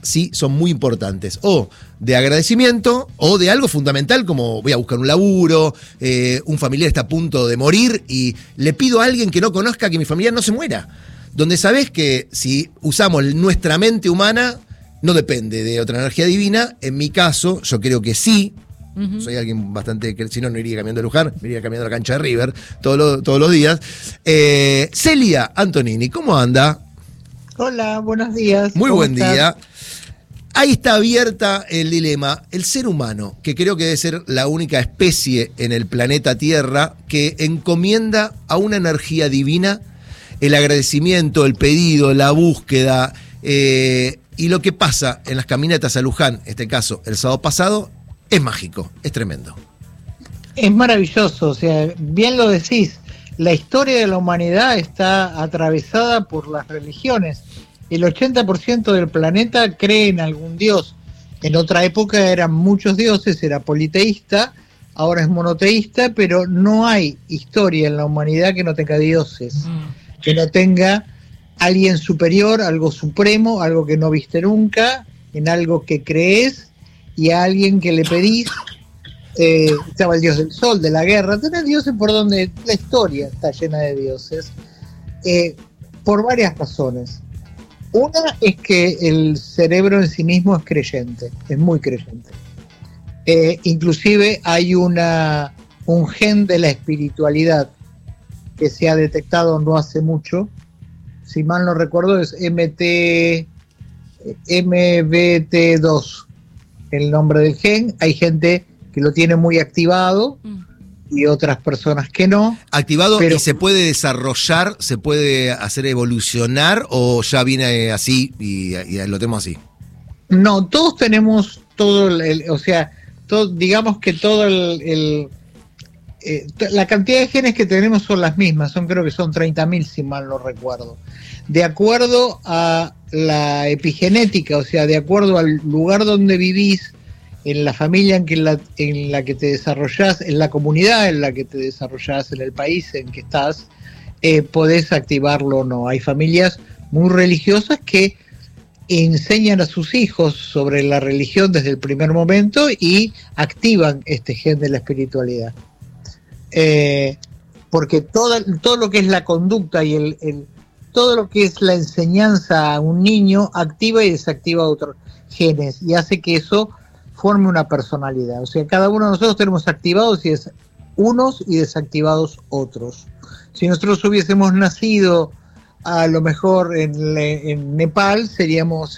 sí son muy importantes, o de agradecimiento, o de algo fundamental como voy a buscar un laburo, un familiar está a punto de morir y le pido a alguien que no conozca que mi familiar no se muera. Donde sabés que si usamos nuestra mente humana, no depende de otra energía divina. En mi caso, yo creo que sí. Soy alguien bastante, si no, no iría caminando a Luján, me iría caminando a la cancha de River todos los días. Celia Antonini, ¿cómo anda? Hola, buenos días. Muy buen estás? día. Ahí está abierta el dilema. El ser humano, que creo que debe ser la única especie en el planeta Tierra que encomienda a una energía divina el agradecimiento, el pedido, la búsqueda, y lo que pasa en las caminatas a Luján, en este caso el sábado pasado, es mágico, es tremendo. Es maravilloso, o sea, bien lo decís, la historia de la humanidad está atravesada por las religiones. El 80% del planeta cree en algún dios. En otra época eran muchos dioses, era politeísta, ahora es monoteísta, pero no hay historia en la humanidad que no tenga dioses, que no tenga alguien superior, algo supremo, algo que no viste nunca, en algo que crees, y a alguien que le pedís. Estaba el dios del sol, de la guerra, tenés dioses por donde la historia está llena de dioses, por varias razones. Una es que el cerebro en sí mismo es creyente, es muy creyente. Inclusive hay un gen de la espiritualidad que se ha detectado no hace mucho, si mal no recuerdo es MBT2, el nombre del gen. Hay gente que lo tiene muy activado y otras personas que no. ¿Activado pero, y se puede desarrollar, se puede hacer evolucionar o ya viene así y lo tenemos así? No, todos tenemos digamos que todo la cantidad de genes que tenemos son las mismas, creo que son 30.000 si mal no recuerdo. De acuerdo a la epigenética, o sea, de acuerdo al lugar donde vivís, en la familia en la que te desarrollás, en la comunidad en la que te desarrollás, en el país en que estás, podés activarlo o no. Hay familias muy religiosas que enseñan a sus hijos sobre la religión desde el primer momento y activan este gen de la espiritualidad. Porque todo lo que es la conducta y todo lo que es la enseñanza a un niño activa y desactiva otros genes y hace que eso forme una personalidad. O sea, cada uno de nosotros tenemos activados unos y desactivados otros. Si nosotros hubiésemos nacido a lo mejor en Nepal, seríamos,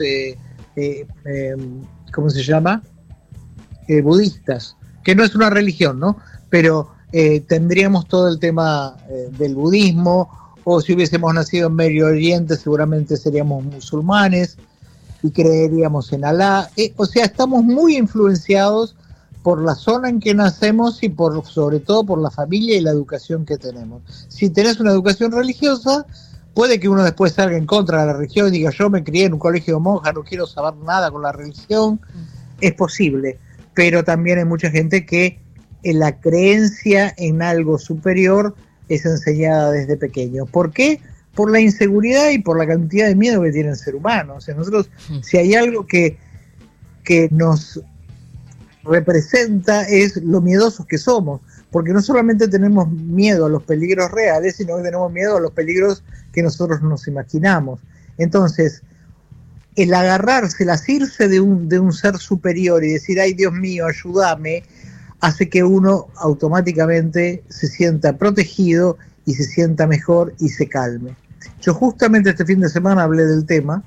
¿cómo se llama? Budistas, que no es una religión, ¿no? Pero tendríamos todo el tema del budismo, o si hubiésemos nacido en Medio Oriente, seguramente seríamos musulmanes y creeríamos en Alá. O sea, estamos muy influenciados por la zona en que nacemos y sobre todo por la familia y la educación que tenemos. Si tenés una educación religiosa, puede que uno después salga en contra de la religión y diga, yo me crié en un colegio de monjas, no quiero saber nada con la religión. Es posible, pero también hay mucha gente que en la creencia en algo superior es enseñada desde pequeño. ¿Por qué? Por la inseguridad y por la cantidad de miedo que tiene el ser humano. O sea, nosotros, si hay algo que nos representa, es lo miedosos que somos, porque no solamente tenemos miedo a los peligros reales, sino que tenemos miedo a los peligros que nosotros nos imaginamos. Entonces, el agarrarse, el asirse de un ser superior y decir, ay Dios mío, ayúdame, hace que uno automáticamente se sienta protegido y se sienta mejor y se calme. Yo justamente este fin de semana hablé del tema,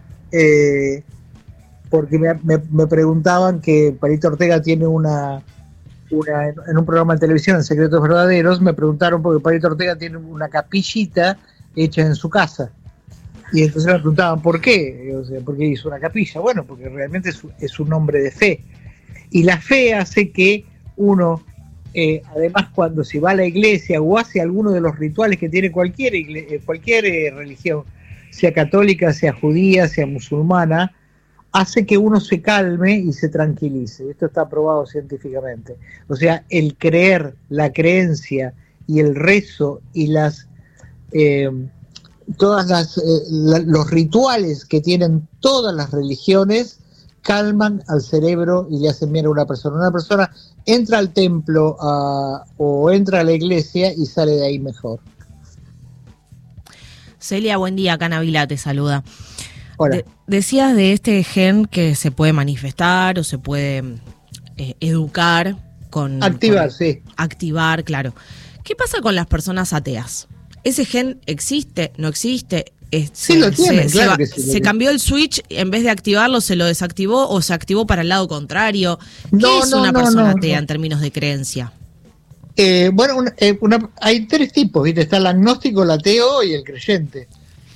porque me preguntaban que Palito Ortega tiene en un programa de televisión, en Secretos Verdaderos, me preguntaron porque Palito Ortega tiene una capillita hecha en su casa. Y entonces me preguntaban, ¿por qué? O sea, ¿por qué hizo una capilla? Bueno, porque realmente es un hombre de fe. Y la fe hace que uno, además cuando se va a la iglesia o hace alguno de los rituales que tiene cualquier religión, sea católica, sea judía, sea musulmana, hace que uno se calme y se tranquilice. Esto está probado científicamente. O sea, el creer, la creencia y el rezo y los rituales que tienen todas las religiones calman al cerebro y le hacen bien a una persona. Una persona entra al templo o entra a la iglesia y sale de ahí mejor. Celia, buen día, acá Nabila te saluda. Hola. Decías de este gen que se puede manifestar o se puede educar con... Activar, sí. Activar, claro. ¿Qué pasa con las personas ateas? ¿Ese gen existe? ¿No existe? Sí lo tienen, claro que sí. ¿Se cambió el switch? En vez de activarlo, ¿se lo desactivó o se activó para el lado contrario? ¿Qué es una persona atea en términos de creencia? Hay tres tipos, ¿viste? Está el agnóstico, el ateo y el creyente.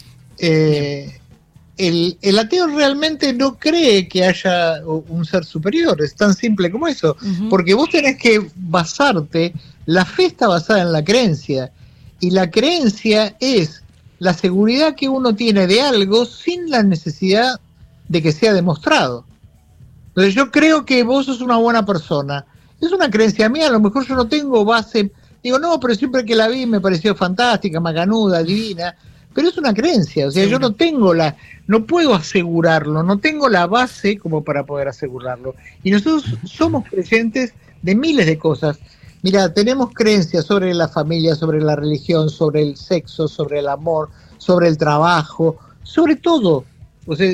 El ateo realmente no cree que haya un ser superior, es tan simple como eso, porque vos tenés que basarte, la fe está basada en la creencia, y la creencia es la seguridad que uno tiene de algo sin la necesidad de que sea demostrado. Entonces yo creo que vos sos una buena persona. Es una creencia mía, a lo mejor yo no tengo base, digo, no, pero siempre que la vi me pareció fantástica, macanuda, divina, pero es una creencia, o sea, yo no puedo asegurarlo, no tengo la base como para poder asegurarlo. Y nosotros somos creyentes de miles de cosas. Mira, tenemos creencias sobre la familia, sobre la religión, sobre el sexo, sobre el amor, sobre el trabajo, sobre todo. O sea,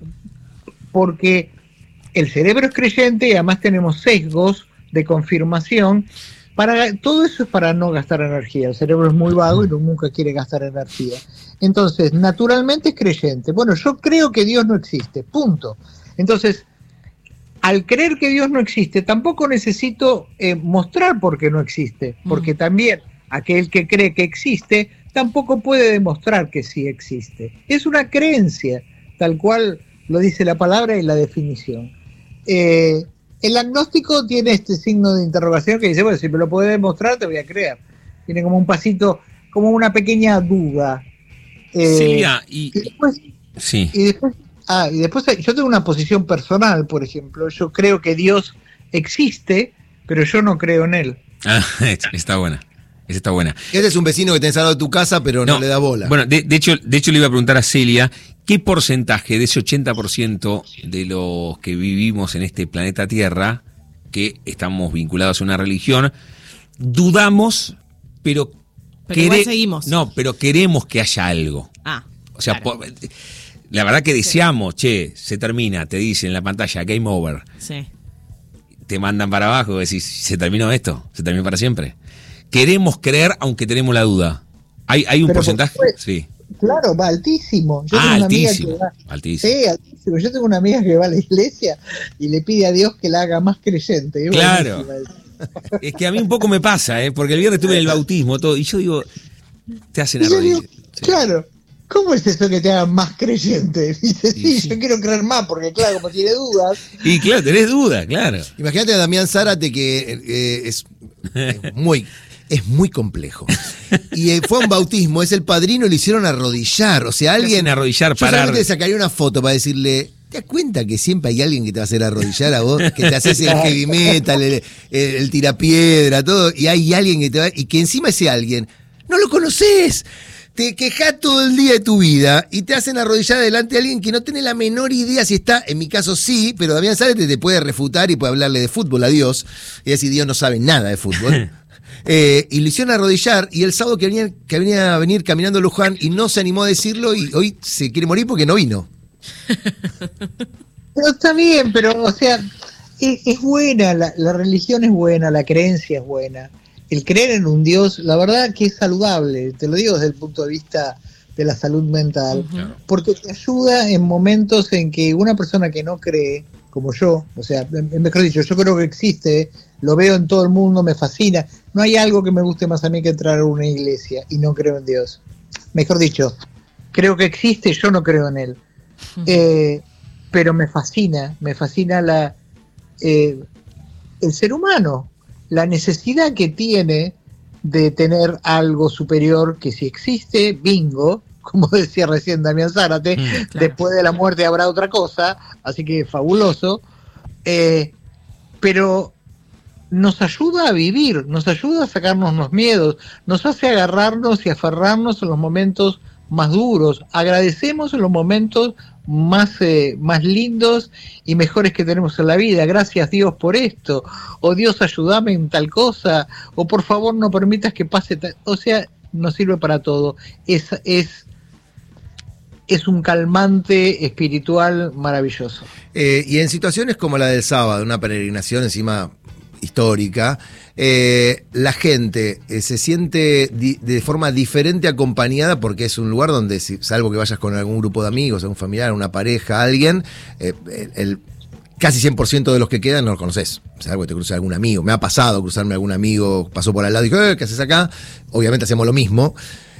porque el cerebro es creyente y además tenemos sesgos de confirmación. Todo eso es para no gastar energía. El cerebro es muy vago y nunca quiere gastar energía. Entonces, naturalmente es creyente. Bueno, yo creo que Dios no existe, punto. Entonces, al creer que Dios no existe, tampoco necesito mostrar por qué no existe, porque también aquel que cree que existe tampoco puede demostrar que sí existe. Es una creencia, tal cual lo dice la palabra y la definición. El agnóstico tiene este signo de interrogación que dice, bueno, si me lo puedes demostrar te voy a creer. Tiene como un pasito, como una pequeña duda. Silvia, y después, sí. Y después yo tengo una posición personal, por ejemplo. Yo creo que Dios existe, pero yo no creo en él. Está buena. Esa está buena. Este es un vecino que tenés al lado de tu casa, pero no le da bola. Bueno, de hecho le iba a preguntar a Celia, ¿qué porcentaje de ese 80% de los que vivimos en este planeta Tierra, que estamos vinculados a una religión, dudamos, pero igual seguimos? No, pero queremos que haya algo. O sea, claro. La verdad que deseamos, se termina, te dicen en la pantalla, game over. Sí. Te mandan para abajo, decís, se terminó esto, se terminó para siempre. Queremos creer aunque tenemos la duda. ¿Hay un porcentaje? Sí. Claro, va altísimo. Yo tengo una altísimo. Amiga que va, Altísimo. Sí, altísimo. Yo tengo una amiga que va a la iglesia y le pide a Dios que la haga más creyente. Claro. Es que a mí un poco me pasa, porque el viernes estuve en el bautismo todo, y yo digo, te hacen arrodillar. Claro. ¿Cómo es eso que te hagan más creyente? Dice, sí, yo quiero creer más, porque claro, como tiene dudas. Y claro, tenés dudas, claro. Imagínate a Damián Zárate, que es muy complejo. Y fue a un bautismo, es el padrino y le hicieron arrodillar. O sea, alguien arrodillar, yo parar. solamente sacaría una foto para decirle, ¿te das cuenta que siempre hay alguien que te va a hacer arrodillar a vos? Que te haces el heavy metal, el tirapiedra, todo, y hay alguien que te va, y que encima ese alguien no lo conoces. Te quejas todo el día de tu vida y te hacen arrodillar delante de alguien que no tiene la menor idea si está, en mi caso sí, pero Damián Zárate te puede refutar y puede hablarle de fútbol a Dios y decir, Dios no sabe nada de fútbol. Y lo hicieron arrodillar, y el sábado que venía a venir caminando Luján y no se animó a decirlo, y hoy se quiere morir porque no vino. Pero está bien, pero o sea, es buena, la religión es buena, la creencia es buena. El creer en un Dios, la verdad que es saludable, te lo digo desde el punto de vista de la salud mental, porque te ayuda en momentos en que una persona que no cree, como yo, o sea, mejor dicho, yo creo que existe, lo veo en todo el mundo, me fascina, no hay algo que me guste más a mí que entrar a una iglesia y no creo en Dios. Mejor dicho, creo que existe, yo no creo en él. Pero me fascina el ser humano, la necesidad que tiene de tener algo superior que si existe, bingo, como decía recién Damián Zárate, claro. Después de la muerte habrá otra cosa, así que fabuloso, pero nos ayuda a vivir, nos ayuda a sacarnos los miedos, nos hace agarrarnos y aferrarnos en los momentos más duros, agradecemos en los momentos más lindos y mejores que tenemos en la vida. Gracias Dios por esto, o Dios ayúdame en tal cosa, o por favor no permitas que pase tal. O sea, nos sirve para todo. Es un calmante espiritual maravilloso. Y en situaciones como la del sábado, una peregrinación encima histórica, la gente se siente de forma diferente acompañada, porque es un lugar donde, salvo que vayas con algún grupo de amigos, algún familiar, una pareja, alguien, el casi 100% de los que quedan no los conoces. Salvo que te cruce algún amigo. Me ha pasado cruzarme algún amigo, pasó por al lado y dijo, ¿qué haces acá? Obviamente hacemos lo mismo.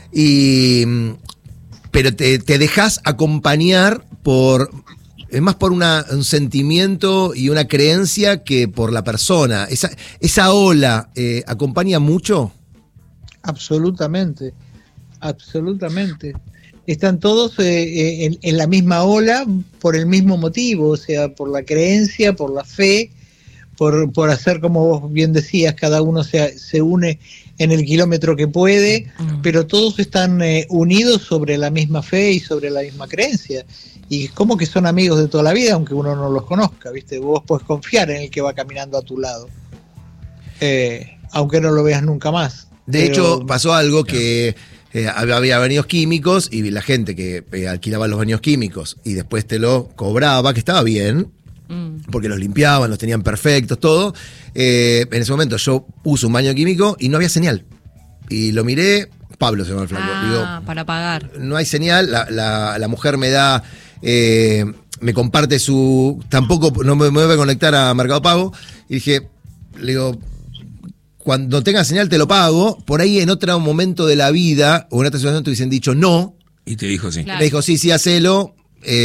Pero te dejas acompañar es más por un sentimiento y una creencia que por la persona. Esa ola acompaña mucho. Absolutamente, absolutamente. Están todos en la misma ola por el mismo motivo, o sea, por la creencia, por la fe, por hacer como vos bien decías, cada uno se une en el kilómetro que puede, pero todos están unidos sobre la misma fe y sobre la misma creencia. Y es como que son amigos de toda la vida, aunque uno no los conozca, ¿viste? Vos podés confiar en el que va caminando a tu lado, aunque no lo veas nunca más. De hecho, pasó algo que había baños químicos y la gente que alquilaba los baños químicos y después te lo cobraba, que estaba bien, porque los limpiaban, los tenían perfectos, todo. En ese momento yo uso un baño químico y no había señal. Y lo miré, Pablo se llama el flaco. Digo, para pagar. No hay señal, la mujer me da, me comparte tampoco no me voy a conectar a Mercado Pago. Y le digo, cuando tenga señal te lo pago. Por ahí en otro momento de la vida o en otra situación te hubiesen dicho no. Y te dijo sí. Claro. Me dijo sí, hacelo.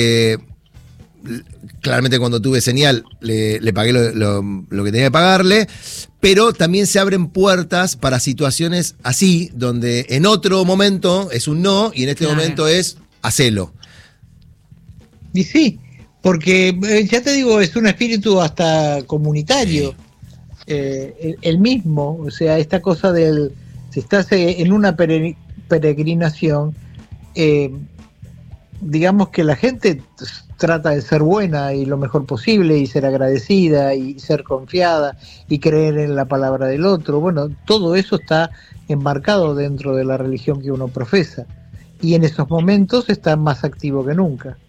Claramente cuando tuve señal le pagué lo que tenía que pagarle, pero también se abren puertas para situaciones así, donde en otro momento es un no y en este momento es hacelo. Y sí, porque ya te digo, es un espíritu hasta comunitario, el mismo, o sea, esta cosa si estás en una peregrinación, digamos que la gente trata de ser buena y lo mejor posible y ser agradecida y ser confiada y creer en la palabra del otro. Bueno, todo eso está enmarcado dentro de la religión que uno profesa y en esos momentos está más activo que nunca.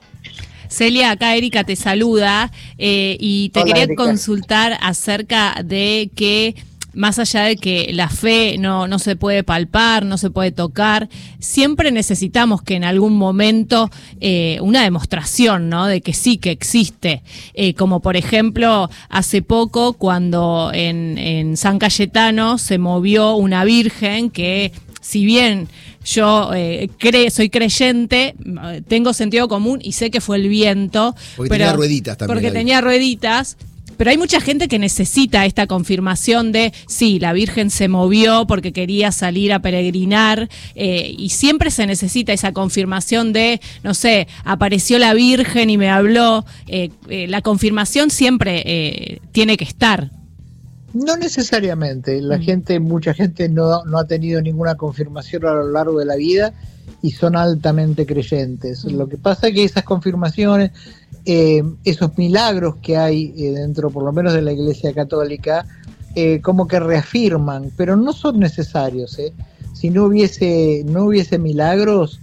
Celia, acá Erika te saluda y te Hola, quería Erika. consultar acerca de que más allá de que la fe no se puede palpar, no se puede tocar, siempre necesitamos que en algún momento una demostración, ¿no?, de que sí, que existe. Como por ejemplo, hace poco cuando en San Cayetano se movió una virgen que, si bien yo soy creyente, tengo sentido común y sé que fue el viento. Porque tenía rueditas también. Porque tenía rueditas. Pero hay mucha gente que necesita esta confirmación de, sí, la Virgen se movió porque quería salir a peregrinar, y siempre se necesita esa confirmación de, no sé, apareció la Virgen y me habló. La confirmación siempre tiene que estar. No necesariamente, mucha gente no ha tenido ninguna confirmación a lo largo de la vida y son altamente creyentes. Lo que pasa es que esas confirmaciones, esos milagros que hay dentro, por lo menos de la Iglesia Católica, como que reafirman, pero no son necesarios. Si no hubiese milagros,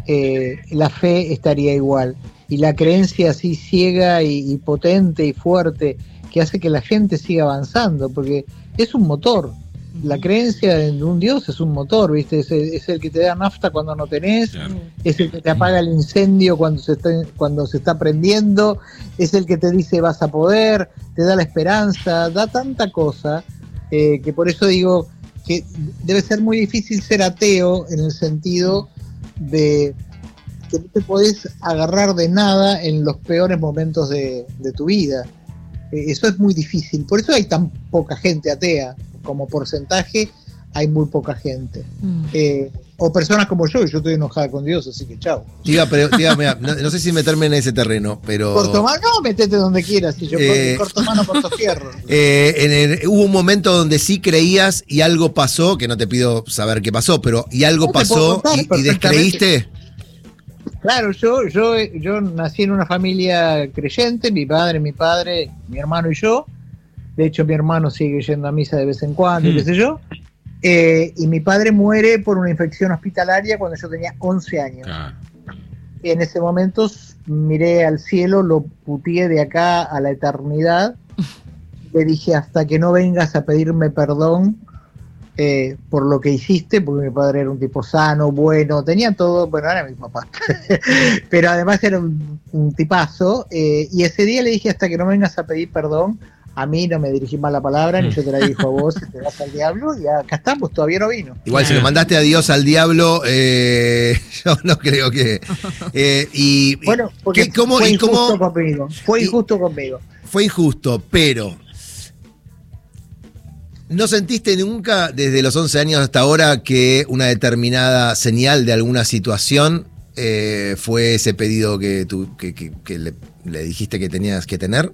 la fe estaría igual. Y la creencia así ciega y potente y fuerte que hace que la gente siga avanzando, porque es un motor. La creencia en un Dios es un motor, ¿viste? Es el que te da nafta cuando no tenés, claro. Es el que te apaga el incendio cuando se está prendiendo, es el que te dice vas a poder, te da la esperanza, da tanta cosa, que por eso digo que debe ser muy difícil ser ateo en el sentido de que no te podés agarrar de nada en los peores momentos de tu vida. Eso es muy difícil, por eso hay tan poca gente atea. Como porcentaje hay muy poca gente. O personas como yo estoy enojada con Dios, así que chao. Diga, mirá, no sé si meterme en ese terreno, pero... Corto mano, metete donde quieras, si yo corto mano, corto fierro. Hubo un momento donde sí creías y algo pasó, que no te pido saber qué pasó, pero y algo pasó y descreíste. Claro, yo nací en una familia creyente, mi padre, mi hermano y yo. De hecho, mi hermano sigue yendo a misa de vez en cuando, qué sé yo. Y mi padre muere por una infección hospitalaria cuando yo tenía 11 años. Y en ese momento miré al cielo, lo puteé de acá a la eternidad. Le dije, hasta que no vengas a pedirme perdón por lo que hiciste, porque mi padre era un tipo sano, bueno, tenía todo, bueno, era mi papá. Pero además era un tipazo. Y ese día le dije, hasta que no vengas a pedir perdón, a mí no me dirigí mal la palabra, ni yo te la dirijo a vos, te vas al diablo, y acá estamos, todavía no vino. Igual, si lo mandaste a Dios al diablo, yo no creo que... bueno, porque fue injusto conmigo. Fue injusto, pero... ¿No sentiste nunca, desde los 11 años hasta ahora, que una determinada señal de alguna situación fue ese pedido que le dijiste que tenías que tener?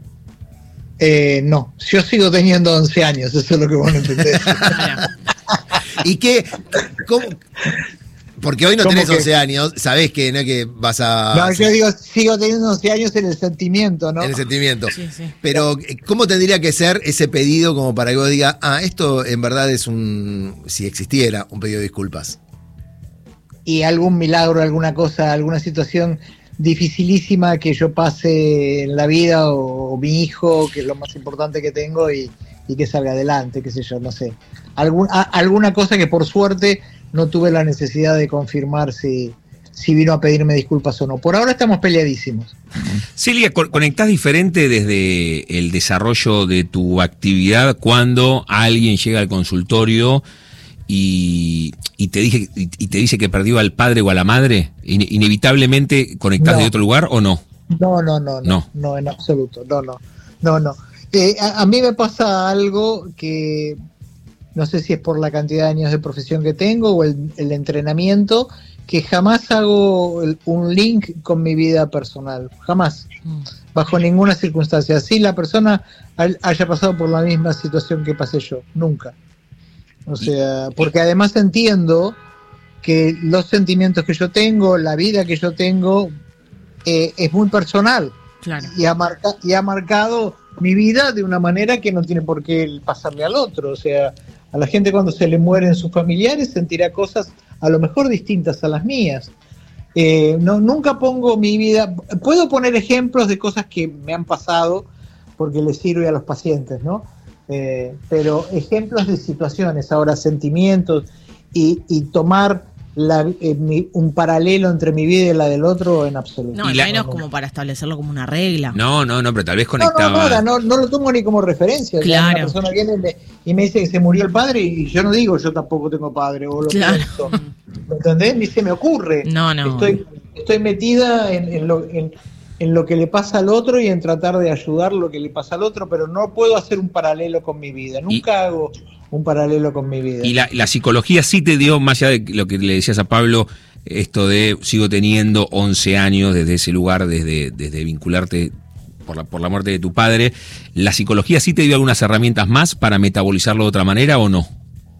No, yo sigo teniendo 11 años, eso es lo que vos no entendés. ¿Y qué? ¿Cómo? Porque hoy no tenés 11 años, sabés que no es que vas a... No, yo digo, sigo teniendo 11 años en el sentimiento, ¿no? En el sentimiento. Sí. Pero, ¿cómo tendría que ser ese pedido como para que vos digas, esto en verdad es si existiera, un pedido de disculpas? Y algún milagro, alguna cosa, alguna situación dificilísima que yo pase en la vida, o mi hijo, que es lo más importante que tengo, y que salga adelante, qué sé yo, no sé. Alguna cosa que por suerte no tuve la necesidad de confirmar si vino a pedirme disculpas o no. Por ahora estamos peleadísimos. Celia, ¿conectás diferente desde el desarrollo de tu actividad cuando alguien llega al consultorio y te dice que perdió al padre o a la madre? ¿Inevitablemente conectás de otro lugar o no? No, en absoluto, no. A mí me pasa algo que no sé si es por la cantidad de años de profesión que tengo o el entrenamiento, que jamás hago un link con mi vida personal, jamás, bajo ninguna circunstancia. Así la persona haya pasado por la misma situación que pasé yo, nunca. O sea, porque además entiendo que los sentimientos que yo tengo, la vida que yo tengo, es muy personal. Claro. Y ha marcado mi vida de una manera que no tiene por qué pasarle al otro. O sea, a la gente cuando se le mueren sus familiares sentirá cosas a lo mejor distintas a las mías. Nunca pongo mi vida... Puedo poner ejemplos de cosas que me han pasado porque les sirve a los pacientes, ¿no? Pero ejemplos de situaciones, ahora sentimientos y tomar un paralelo entre mi vida y la del otro, en absoluto. No, al menos como para establecerlo como una regla. No, pero tal vez conectaba... No lo tomo ni como referencia. Claro. Una persona viene y me dice que se murió el padre y yo no digo yo tampoco tengo padre o lo que esto. ¿Me entendés? Ni se me ocurre. No. Estoy metida en lo que le pasa al otro y en tratar de ayudar lo que le pasa al otro, pero no puedo hacer un paralelo con mi vida. Nunca hago un paralelo con mi vida. Y la psicología sí te dio, más allá de lo que le decías a Pablo, esto de sigo teniendo 11 años desde ese lugar, desde vincularte por la muerte de tu padre, ¿la psicología sí te dio algunas herramientas más para metabolizarlo de otra manera o no?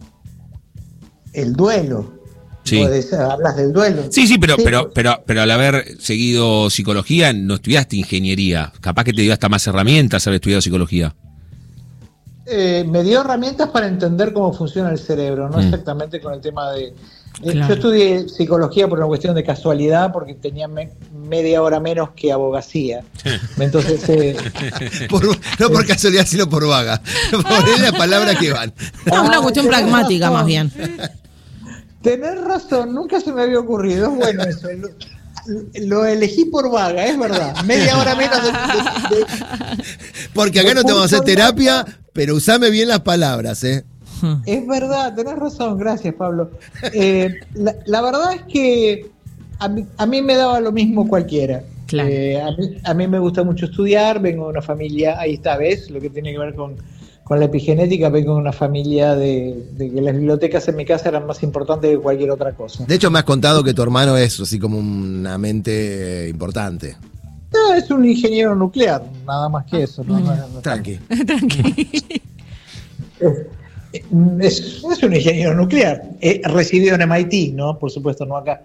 El duelo. Sí. Hablas del duelo. Sí, pero al haber seguido psicología no estudiaste ingeniería. Capaz que te dio hasta más herramientas haber estudiado psicología. Me dio herramientas para entender cómo funciona el cerebro, no exactamente con el tema de... Claro. Yo estudié psicología por una cuestión de casualidad, porque tenía media hora menos que abogacía. Entonces... no por casualidad, sino por vaga. Por la palabra que van. Una cuestión pragmática, más bien. Tenés razón, nunca se me había ocurrido. Es bueno eso. Lo elegí por vaga, es verdad. Media hora menos porque acá no te vamos a hacer terapia, pero usame bien las palabras, ¿eh? Es verdad, tenés razón, gracias Pablo. La verdad es que a mí me daba lo mismo cualquiera. Claro. A mí me gusta mucho estudiar, vengo de una familia, ahí está, ¿ves? Lo que tiene que ver con la epigenética vengo de una familia de que las bibliotecas en mi casa eran más importantes que cualquier otra cosa. De hecho, me has contado que tu hermano es así como una mente importante. No, es un ingeniero nuclear, nada más que eso. No. Tranqui. Tranqui. Es un ingeniero nuclear, residido en MIT, ¿no? Por supuesto, no acá.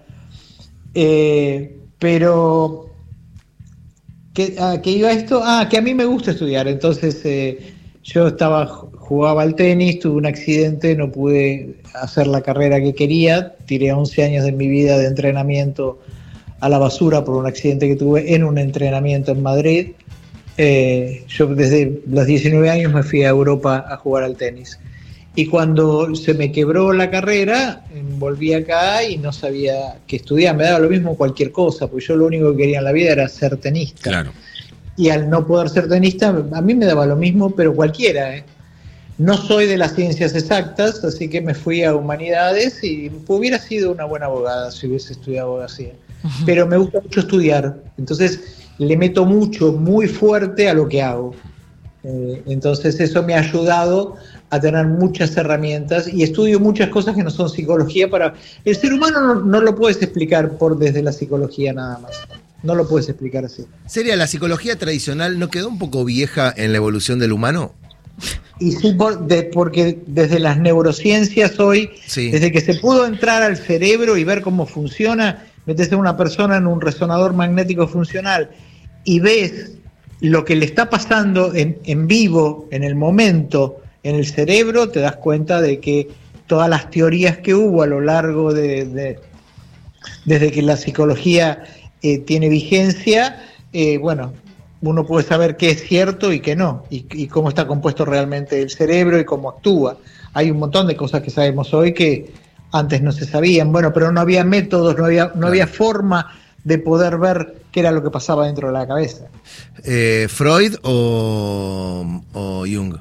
Pero, ¿qué iba esto? Que a mí me gusta estudiar. Entonces, yo jugaba al tenis, tuve un accidente, no pude hacer la carrera que quería, tiré 11 años de mi vida de entrenamiento a la basura por un accidente que tuve en un entrenamiento en Madrid. Yo desde los 19 años me fui a Europa a jugar al tenis. Y cuando se me quebró la carrera, volví acá y no sabía qué estudiar. Me daba lo mismo cualquier cosa, porque yo lo único que quería en la vida era ser tenista. Claro. Y al no poder ser tenista, a mí me daba lo mismo, pero cualquiera. No soy de las ciencias exactas, así que me fui a humanidades y hubiera sido una buena abogada si hubiese estudiado abogacía. Pero me gusta mucho estudiar, entonces le meto muy fuerte a lo que hago. Entonces eso me ha ayudado a tener muchas herramientas y estudio muchas cosas que no son psicología. El ser humano no lo puedes explicar desde la psicología nada más. No lo puedes explicar así. ¿Sería la psicología tradicional no quedó un poco vieja en la evolución del humano? Y sí, porque desde las neurociencias hoy, sí, desde que se pudo entrar al cerebro y ver cómo funciona, metes a una persona en un resonador magnético funcional y ves lo que le está pasando en vivo, en el momento, en el cerebro, te das cuenta de que todas las teorías que hubo a lo largo desde que la psicología tiene vigencia, uno puede saber qué es cierto y qué no, y cómo está compuesto realmente el cerebro y cómo actúa. Hay un montón de cosas que sabemos hoy que antes no se sabían, pero no había métodos, no había forma de poder ver qué era lo que pasaba dentro de la cabeza. ¿Freud o Jung?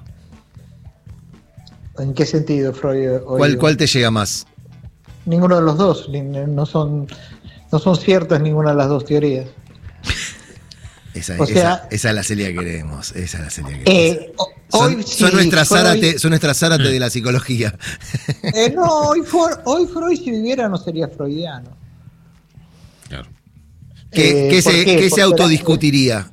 ¿En qué sentido Freud o Jung? ¿Cuál te llega más? Ninguno de los dos, no son ciertas ninguna de las dos teorías. Esa es la Celia que queremos. Son nuestras Zárate de la psicología. Hoy Freud, si viviera, no sería freudiano. Claro. ¿Qué se autodiscutiría?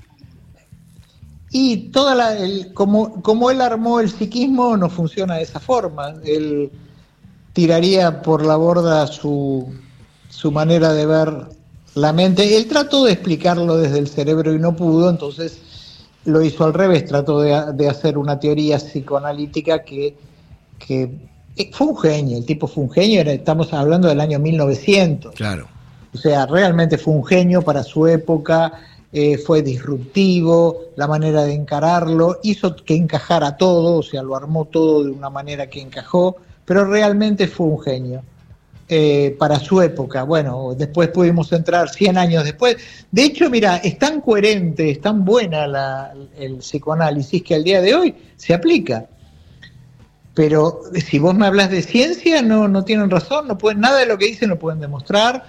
Y como él armó el psiquismo, no funciona de esa forma. Él tiraría por la borda su manera de ver la mente. Él trató de explicarlo desde el cerebro y no pudo, entonces lo hizo al revés, trató de hacer una teoría psicoanalítica que fue un genio, el tipo fue un genio, estamos hablando del año 1900. Claro. O sea, realmente fue un genio para su época, fue disruptivo, la manera de encararlo, hizo que encajara todo, o sea, lo armó todo de una manera que encajó, pero realmente fue un genio. Para su época. Bueno, después pudimos entrar 100 años después. De hecho, mira, es tan coherente, es tan buena el psicoanálisis que al día de hoy se aplica. Pero si vos me hablas de ciencia, no tienen razón, nada de lo que dicen lo pueden demostrar.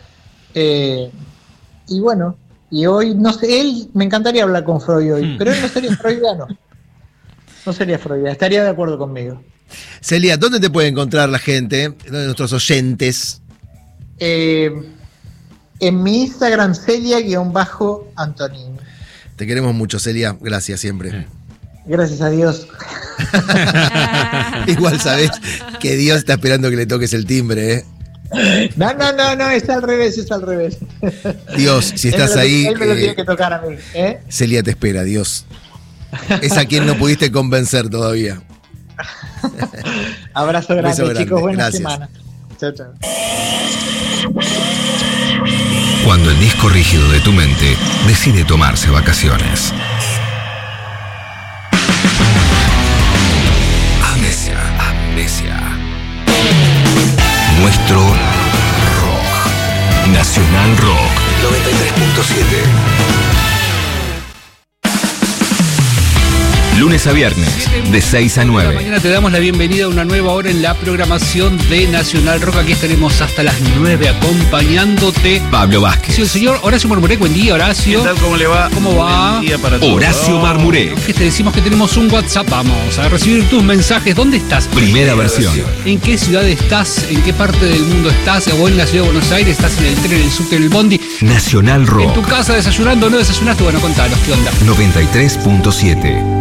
Y bueno, y hoy, no sé, me encantaría hablar con Freud hoy, pero él no sería freudiano. No sería freudiano, estaría de acuerdo conmigo. Celia, ¿dónde te puede encontrar la gente, nuestros oyentes? En mi Instagram, Celia_Antonini. Te queremos mucho, Celia. Gracias siempre. Gracias a Dios. Igual sabés que Dios está esperando que le toques el timbre, ¿eh? No, es al revés. Dios, si estás ahí... Él me lo tiene que tocar a mí, ¿eh? Celia te espera, Dios. Es a quien no pudiste convencer todavía. Abrazo grande, chicos, buena Gracias. semana. Chao. Cuando el disco rígido de tu mente decide tomarse vacaciones. Amnesia. Nuestro rock. Nacional Rock 93.7. Lunes a viernes, de 6 a 9. Mañana te damos la bienvenida a una nueva hora en la programación de Nacional Rock. Aquí estaremos hasta las 9 acompañándote. Pablo Vázquez. Sí, el señor Horacio Marmuré. Buen día, Horacio. ¿Qué tal? ¿Cómo le va? ¿Cómo va? Buen día para todos. Horacio Marmuré. Que te decimos que tenemos un WhatsApp. Vamos a recibir tus mensajes. ¿Dónde estás? Primera versión. ¿En qué ciudad estás? ¿En qué parte del mundo estás? ¿O en la ciudad de Buenos Aires? ¿Estás en el tren, en el subte, en el bondi? Nacional Rock. ¿En tu casa desayunando o no desayunaste? Bueno, contanos, ¿qué onda? 93.7.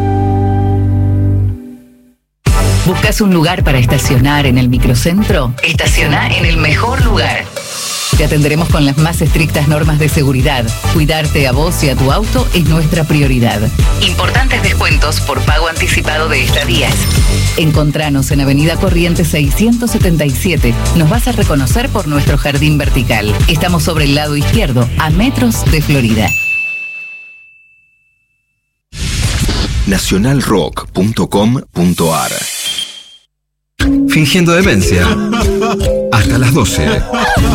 ¿Buscas un lugar para estacionar en el microcentro? Estaciona en el mejor lugar. Te atenderemos con las más estrictas normas de seguridad. Cuidarte a vos y a tu auto es nuestra prioridad. Importantes descuentos por pago anticipado de estadías. Encontranos en Avenida Corrientes 677. Nos vas a reconocer por nuestro jardín vertical. Estamos sobre el lado izquierdo, a metros de Florida. Nacionalrock.com.ar. Fingiendo demencia. Hasta las 12.